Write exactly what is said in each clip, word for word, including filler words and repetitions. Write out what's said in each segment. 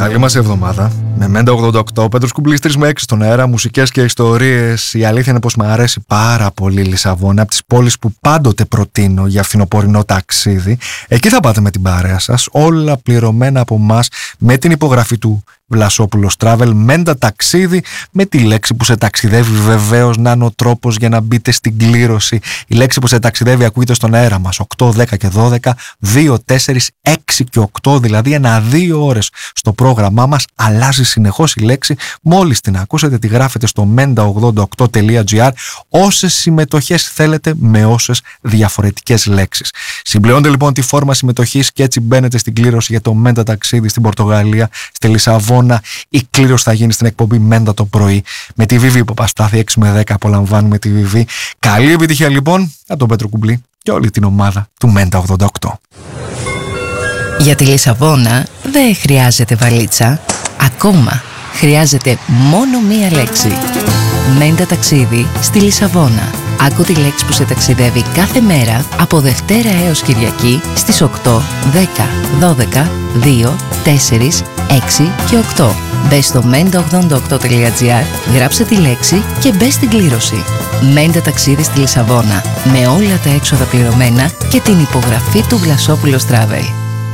Καλή μας εβδομάδα. Με Μέντα ογδόντα οκτώ, ο Πέτρος Κουμπλής τρεις με έξι στον αέρα, μουσικές και ιστορίες. Η αλήθεια είναι πως μου αρέσει πάρα πολύ η Λισαβόνα, από τις πόλεις που πάντοτε προτείνω για φθινοπορεινό ταξίδι. Εκεί θα πάτε με την παρέα σας, όλα πληρωμένα από εμάς με την υπογραφή του Βλασόπουλος Travel. Μέντα ταξίδι, με τη λέξη που σε ταξιδεύει βεβαίως να είναι ο τρόπος για να μπείτε στην κλήρωση. Η λέξη που σε ταξιδεύει ακούγεται στον αέρα μας οκτώ, δέκα και δώδεκα, δύο, τέσσερα, έξι και οκτώ, δηλαδή ένα δύο ώρες στο πρόγραμμά μας. Αλλάζει συνεχώς η λέξη, μόλις την ακούσετε τη γράφετε στο μέντα ογδόντα οκτώ τελεία τζι άρ, όσες συμμετοχές θέλετε με όσες διαφορετικές λέξεις. Συμπληρώνετε λοιπόν τη φόρμα συμμετοχής και έτσι μπαίνετε στην κλήρωση για το Μέντα ταξίδι στην Πορτογαλία, στη Λισαβόνα. Η κλήρωση θα γίνει στην εκπομπή Μέντα το πρωί με τη Βιβί Παπαστάθη. Έξι με δέκα απολαμβάνουμε τη Βιβί. Καλή επιτυχία λοιπόν από τον Πέτρο Κουμπλή και όλη την ομάδα του Μέντα ογδόντα οκτώ. Για τη Λισαβόνα δεν χρειάζεται βαλίτσα. Ακόμα χρειάζεται μόνο μία λέξη. Μέντα ταξίδι στη Λισαβόνα. Άκου τη λέξη που σε ταξιδεύει κάθε μέρα από Δευτέρα έως Κυριακή στις οκτώ, δέκα, δώδεκα, δύο, τέσσερα, έξι και οκτώ. Μπες στο μέντα ογδόντα οκτώ τελεία τζι άρ, γράψε τη λέξη και μπες στην κλήρωση. Μέντα ταξίδι στη Λισαβόνα, με όλα τα έξοδα πληρωμένα και την υπογραφή του Βλασόπουλος Travel.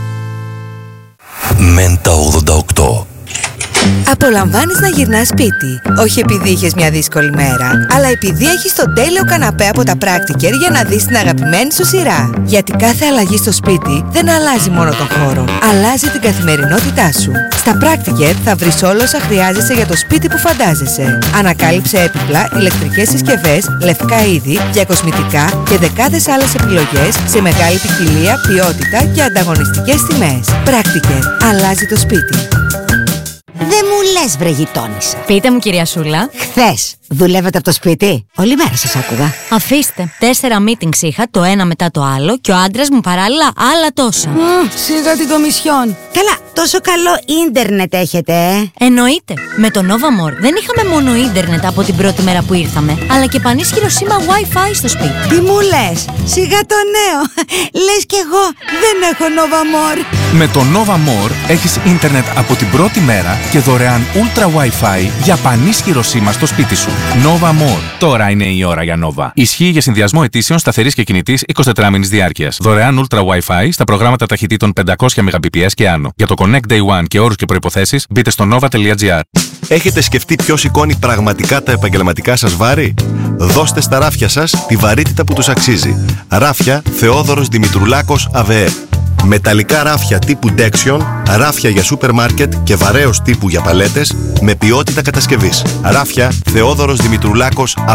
Μέντα ογδόντα οκτώ. Απολαμβάνεις να γυρνάς σπίτι, όχι επειδή είχες μια δύσκολη μέρα, αλλά επειδή έχεις τον τέλειο καναπέ από τα Practiker για να δεις την αγαπημένη σου σειρά. Γιατί κάθε αλλαγή στο σπίτι δεν αλλάζει μόνο τον χώρο, αλλάζει την καθημερινότητά σου. Στα Practiker θα βρεις όλα όσα χρειάζεσαι για το σπίτι που φαντάζεσαι. Ανακάλυψε έπιπλα, ηλεκτρικές συσκευές, λευκά είδη, διακοσμητικά και δεκάδες άλλες επιλογές σε μεγάλη ποικιλία, ποιότητα και ανταγωνιστικές τιμές. Practiker. Αλλάζει το σπίτι. Δεν μου λες βρε γειτόνισσα. Πείτε μου κυρία Σούλα. Χθες δουλεύετε από το σπίτι? Όλη μέρα σας άκουγα. Αφήστε. Τέσσερα meetings είχα, το ένα μετά το άλλο, και ο άντρας μου παράλληλα άλλα τόσα. Mm, σιγά την κομισιόν. Καλά, τόσο καλό ίντερνετ έχετε, ε? Εννοείται. Με το Novamore δεν είχαμε μόνο ίντερνετ από την πρώτη μέρα που ήρθαμε, αλλά και πανίσχυρο σήμα Wi-Fi στο σπίτι. Τι μου λες? Σιγά το νέο. Λες κι εγώ δεν έχω Novamore. Με το Novamore έχεις ίντερνετ από την πρώτη μέρα και δωρεάν Ultra Wi-Fi για πανίσχυρο σήμα στο σπίτι σου. Novamore. Τώρα είναι η ώρα για Nova. Ισχύει για συνδυασμό αιτήσεων σταθερής και κινητής εικοσιτετράμηνης διάρκειας. Δωρεάν Ultra Wi-Fi στα προγράμματα ταχυτήτων πεντακόσια μεγαμπιτ και άνω. Για το Connect Day One και όρους και προϋποθέσεις μπείτε στο nova τελεία τζι άρ. Έχετε σκεφτεί ποιος σηκώνει πραγματικά τα επαγγελματικά σας βάρη? Δώστε στα ράφια σας τη βαρύτητα που τους αξίζει. Ράφια Θεόδωρος Δημητρουλάκος ΑΒΕ. Μεταλλικά ράφια τύπου Dexion, ράφια για σούπερ μάρκετ και βαρέως τύπου για παλέτες με ποιότητα κατασκευής. Ράφια Θεόδωρος Δημητρουλάκος